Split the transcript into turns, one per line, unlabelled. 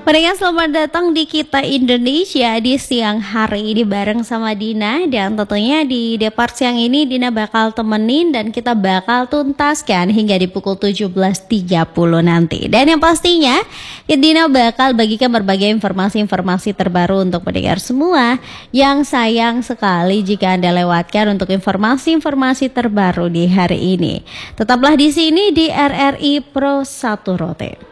Pendengar selamat datang di Kita Indonesia di siang hari ini bareng sama Dina. Dan tentunya di depart siang ini Dina bakal temenin dan kita bakal tuntaskan hingga di pukul 17.30 nanti. Dan yang pastinya Dina bakal bagikan berbagai informasi-informasi terbaru untuk pendengar semua yang sayang sekali jika Anda lewatkan untuk informasi-informasi terbaru di hari ini. Tetaplah di sini di RRI Pro 1 Rote.